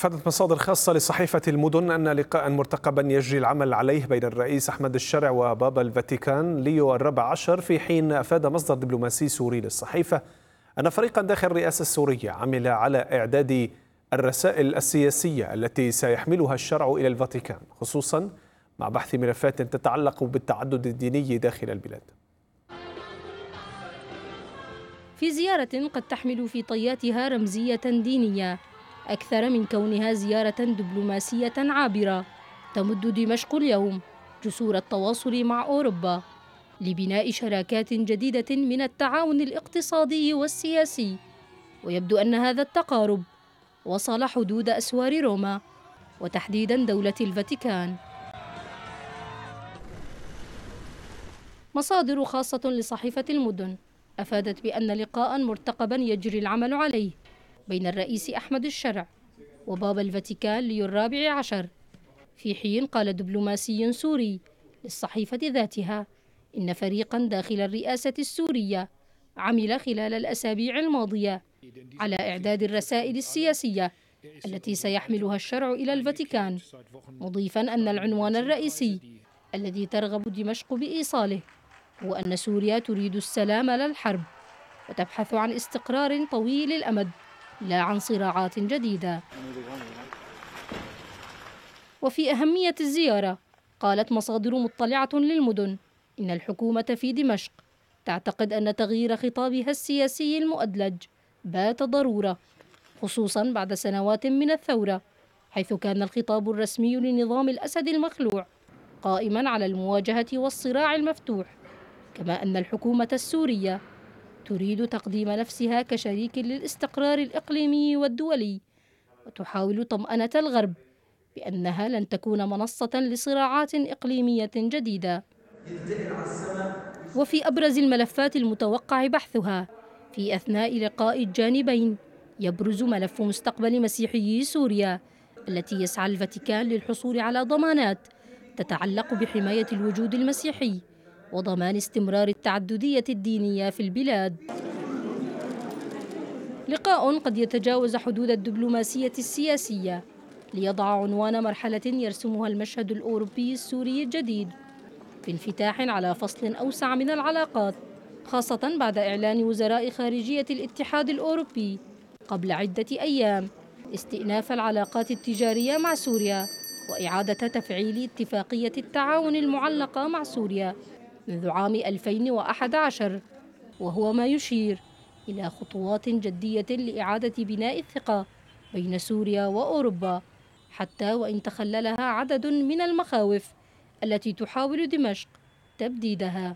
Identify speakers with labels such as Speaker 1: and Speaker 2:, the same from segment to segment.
Speaker 1: أفادت مصادر خاصة لصحيفة المدن أن لقاء مرتقبا يجري العمل عليه بين الرئيس أحمد الشرع وبابا الفاتيكان ليو ال14، في حين أفاد مصدر دبلوماسي سوري للصحيفة أن فريقا داخل الرئاسة السورية عمل على إعداد الرسائل السياسية التي سيحملها الشرع إلى الفاتيكان، خصوصا مع بحث ملفات تتعلق بالتعدد الديني داخل البلاد.
Speaker 2: في زيارة قد تحمل في طياتها رمزية دينية أكثر من كونها زيارة دبلوماسية عابرة، تمد دمشق اليوم جسور التواصل مع أوروبا لبناء شراكات جديدة من التعاون الاقتصادي والسياسي، ويبدو أن هذا التقارب وصل حدود أسوار روما وتحديدا دولة الفاتيكان. مصادر خاصة لصحيفة المدن أفادت بأن لقاء مرتقبا يجري العمل عليه بين الرئيس أحمد الشرع وبابا الفاتيكان ليو ال14، في حين قال دبلوماسي سوري للصحيفة ذاتها إن فريقا داخل الرئاسة السورية عمل خلال الأسابيع الماضية على إعداد الرسائل السياسية التي سيحملها الشرع إلى الفاتيكان، مضيفا أن العنوان الرئيسي الذي ترغب دمشق بإيصاله هو أن سوريا تريد السلام لا الحرب، وتبحث عن استقرار طويل الأمد لا عن صراعات جديدة. وفي أهمية الزيارة قالت مصادر مطلعة للمدن إن الحكومة في دمشق تعتقد أن تغيير خطابها السياسي المؤدلج بات ضرورة، خصوصا بعد سنوات من الثورة، حيث كان الخطاب الرسمي لنظام الأسد المخلوع قائما على المواجهة والصراع المفتوح، كما أن الحكومة السورية تريد تقديم نفسها كشريك للاستقرار الإقليمي والدولي، وتحاول طمأنة الغرب بأنها لن تكون منصة لصراعات إقليمية جديدة. وفي أبرز الملفات المتوقع بحثها في أثناء لقاء الجانبين يبرز ملف مستقبل مسيحيي سوريا، التي يسعى الفاتيكان للحصول على ضمانات تتعلق بحماية الوجود المسيحي وضمان استمرار التعددية الدينية في البلاد. لقاء قد يتجاوز حدود الدبلوماسية السياسية ليضع عنوان مرحلة يرسمها المشهد الأوروبي السوري الجديد في انفتاح على فصل أوسع من العلاقات، خاصة بعد إعلان وزراء خارجية الاتحاد الأوروبي قبل عدة أيام استئناف العلاقات التجارية مع سوريا وإعادة تفعيل اتفاقية التعاون المعلقة مع سوريا منذ عام 2011، وهو ما يشير إلى خطوات جدية لإعادة بناء الثقة بين سوريا وأوروبا، حتى وإن تخللها عدد من المخاوف التي تحاول دمشق تبديدها.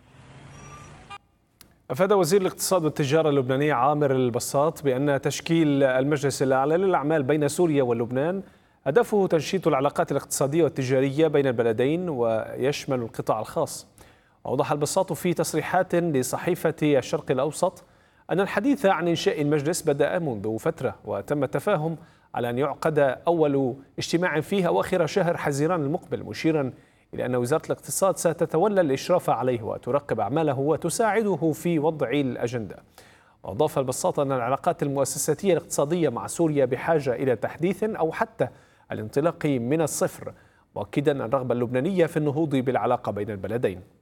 Speaker 1: أفاد وزير الاقتصاد والتجارة اللبناني عامر البساط بأن تشكيل المجلس الأعلى للأعمال بين سوريا واللبنان هدفه تنشيط العلاقات الاقتصادية والتجارية بين البلدين ويشمل القطاع الخاص. أوضح البساط في تصريحات لصحيفة الشرق الأوسط أن الحديث عن إنشاء المجلس بدأ منذ فترة، وتم التفاهم على أن يعقد أول اجتماع فيه أواخر شهر حزيران المقبل، مشيرا إلى أن وزارة الاقتصاد ستتولى الإشراف عليه وتراقب أعماله وتساعده في وضع الأجندة. وأضاف البساط أن العلاقات المؤسساتية الاقتصادية مع سوريا بحاجة إلى تحديث أو حتى الانطلاق من الصفر، مؤكدا الرغبة اللبنانية في النهوض بالعلاقة بين البلدين.